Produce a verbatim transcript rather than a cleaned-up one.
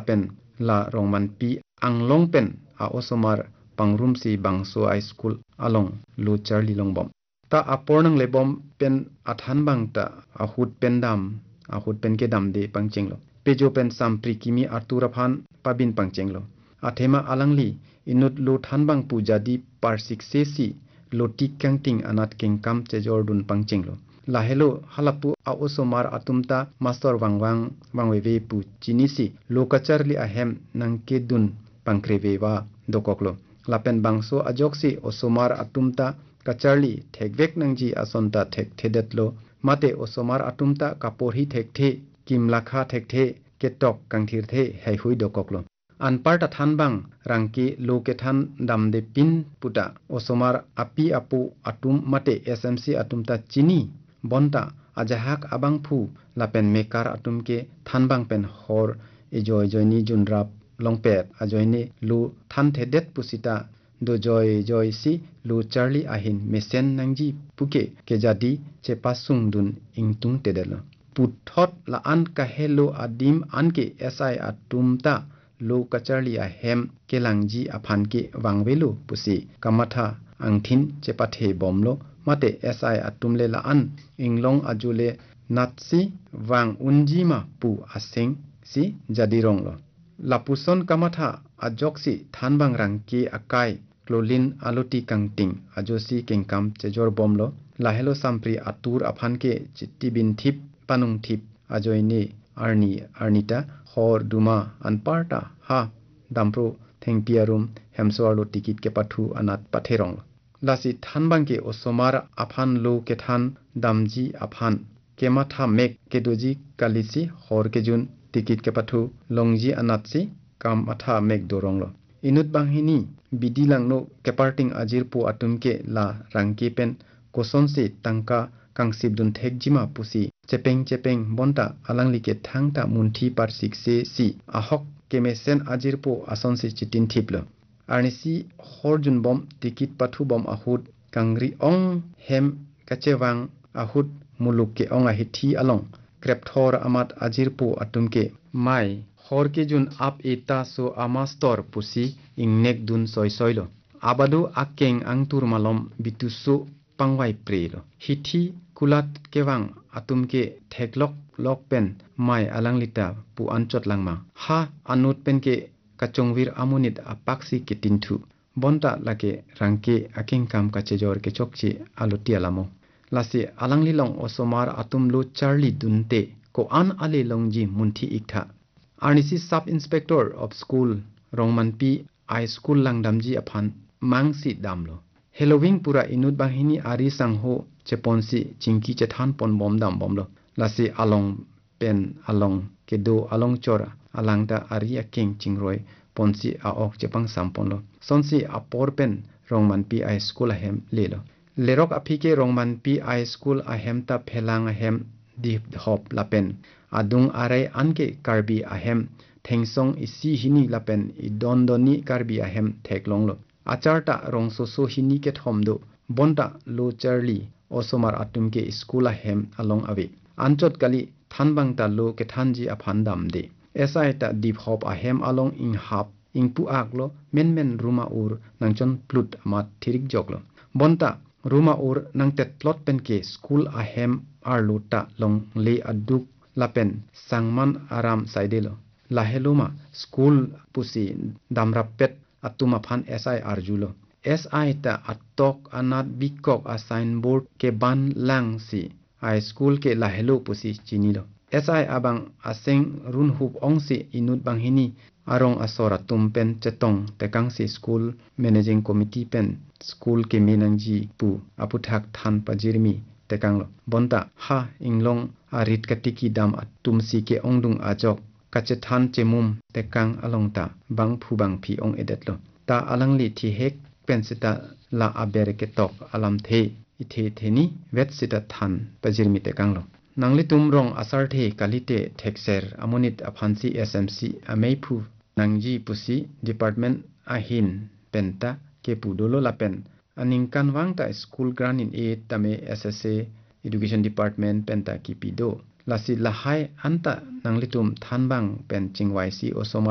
เป็นละรองมันปีอังลงเป็นอาโอสมาร์ปังรุมสีบังโซไอสคูลอลงลูจาร์ลีลงบอมตาอปอนังเลบอมเป็นอัฐานบังตาอาหุดเป็นดำอาหุดเป็นเกดำเดปังเจงโลเปโจเป็นซัมปริกิมีอาตูรพันปาบินปังเจงโลอาเทมาอลังลีอินุดลูทันบังปูจาดีปาร์สิกเซซีโลติกังติงอนัดเก่งคำเจจอร์ดุนปังเจงโลลาเฮโลฮัลปูอาโอโซมาร์อาตุมตามาสตอร์วังวังวังเวเวปูจินิสิโลกาจาร์ลีอาเฮมนังเกดุนปังเครเววาดกอกโลลาเป็นบังโซอจอกซีโอโซมาร์อาตุมตากาจาร์ลีเทกเวกนังจีอาซอนตาเทกเทเดตโลมาเตโอโซมาร์อาตุมตากาโปรีเทกเทกิมลาคาเทกเทเกตอกกังทีร์เทไฮฮุยดกอกโลอันปาร์ตทันบังรังกีโลเกทันดัมเดปินปุตาโอโซมาร์อปีอปูอาตุมมาเตเอสเอ็มซีอาตุมตาจินีบอนตาอาจจะฮักอบังพูลาเป็นเมการอาตุมเกทันบังเป็นฮอร์เอจอยจอยนีจุนรับลงเป็ดอาจอยนีลูทันเทเด็ดปุสิตาโดจอยจอยซีลูชาร์ลีอาหินเมเซนนังจีปุเกเกจาดีเจปัสซุงดุนอิงตุงเตเดลปุทอดละอันกะเฮโลอดิมอันเกเอสไออาตุมตาโลกาจาร์ลีอาเฮมเกลังจีอพันเกวังเวลูปุสีกัมมัทาอังทินเจปะเทบอมโลมาเตเอสไออาตุมเลละอันอิงลงอาจูเลนัดซีวังอุนจีมาปูอาเซงซีจาดีรองโลลาปุซอนกัมมัทาอาจอกซีทันบังรังเกอากายโคลลินอาโลติกังติงอาโจซีเก่งคำเจจอร์บอมโลลาเฮโลซัมปรีอาตูร์อพันเกจิตติบินทิปปานุงทิปอาโจยเนอาร์นีอาร์นิตาฮอร์ดูมาอันปาร์ตาฮาดัมโปรเทงปีอารุมเฮมสวาร์โลติกิตเกปัทูอนัดปะเทรองลาสิทันบังเกโอสมาร์อพันโลเกทันดัมจีอพันเกมาทาเมกเกโดจีกาลิซีฮอร์เกจุนติกิตเกปัทูลงจีอนัดซีกามอัฐาเมกโดรองโลอินุดบังฮินีบิดีลังโนเกปาร์ติงอาจิรปูอาตุมเกลารังเกเป็นโกซอนซีตังกากังสิบดุนเทกจิมาปุซีเจเปงเจเปงบอนตาอลังลิเกทังตามุนทีปาร์สิกเซซีอาฮอกเกเมเซนอาจิรปูอาซอนซีจิตินทิปลอาร์นิซีฮอร์จุนบอมติกิตปัทูบอมอาหุดกังรีองเฮมกะเจวังอาหุดมุลุกเกองอาฮิทีอลองเกรปทอร์อามัดอาจิรปูอาตุมเกไม่ฮอร์เกจุนอับเอตาโซอามาสตอร์ปุซีอิงเนกดุนซอยซอยโลอาบาดูอักเกงอังตูร์มาลอมบิตุโซปังไวเปรโลฮิทีกุลัดเกวังอาตุมเกเทกล็อกล็อกเป็นไม่อลังลิตาปูอันจดลังมาฮาอนุดเป็นเกกะจงวิรอามุนิดอปักซิเกตินทูบอนตาละเกรังเกอเกงคำกะเจจอร์เกชกจีอาลุติอาลาโมลาสิอลังลิลองโอโซมาร์อาตุมลูชาร์ลีดุนเตโกอันอาเลลงจีมุนทีอิกทาอาร์นิซีซับอินสเปกเตอร์ออฟสคูลรองมันปีไอสคูลลังดัมจีอพันมังสิดัมโลเฮโลวิงปุระอินุดบังฮินีอาริสังโฮเจปอนซีจิงกีเจทันปอนบอมดัมบอมโลลาสิอาลองเป็นอาลองเกโดอาลองจอระอาลังตาอาริอาเก่งจิงรอยปอนซีอาออกเจปังสัมปอนโลซอนซีอาปอร์เป็นรองมันปีไอสคูลอาเฮมเลโลเลรอกอภิเกรองมันปีไอสคูลอาเฮมตาเพลังอาเฮมดีฮอบลาเป็นอาดุงอะไรอันเกการบีอาเฮมเทงซงอิซีฮินีลาเป็นอิดอนดอนีการบีอาเฮมเทกลงโลอาจารย์ตารองโซโซฮินีเกทอมโดบอนตาโลเจอร์ลีโอสมาร์อาตุมเกสคูลาเฮมอลองอเวอันจดกะลิทันบังตาโลเกทันจีอพันดัมเดเอสไอตาดีฮอบอาเฮมอลองอิงฮับอิงปูอักโลเมนเมนรูมาอูร์นังจนพลุดมาทิริกจอกโลบอนตารูมาอูร์นังเต็ดลอดเป็นเกสคูลอาเฮมอาร์ลูตาลงเลอดุกลาเป็นสังมันอารามไซเดโลลาเฮลูมาสคูลปุซีดัมรับเป็ดอัตุมาพันเอสไออาร์จูโลเอสไอตาอัตตอกอนาดบิกอกอาไซน์บอร์ดเกบันลังซีไอสคูลเกลาเฮลูปุซีจินีโลเอสไออาบังอาเซงรุนฮุบองซีอินุดบังฮินีอารองอสอรตุมเป็นเจตงแต่กังซีสคูลแมเนจิงคอมมิตี้เป็นสคูลเกเมนังจีปูอพุทักทันปะจิรมีแต่กังโลบอนตาฮาอิงลงอาริดกติกีดามอัตุมซีเกองดุงอาจอกกัจทันเจมุมแต่กังอลงตาบังผู้บังพีองเอเดตโลตาอลังลีที่เฮกเป็นสิตาลาอาเบริเกตอกอลัมเทอิเทเทนีเวทสิตาทันปะจิรมีแต่กังโลนังลิตุมรองอาซาร์เทกาลิเตเท็กเซอร์อมนิตอพันซีเอสเอ็มซีอเมพูนังจีปุซีดีพาร์ตเมนต์อาหินเป็นตาเกปูโดโลลาเป็นอันนิงกันวังตาสคูลกรานินเอตาเมเอสเอสเอ Education Department เป็นตากิปิโดลาสิลาไฮอันตานังลิตุมทันบังเป็นจิงไวซีโอโซมา